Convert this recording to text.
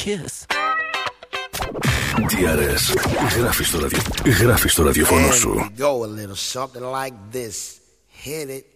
kiss. DRS. Γράφει στο ραδιοφωνό σου. Go a little something like this. Hit it.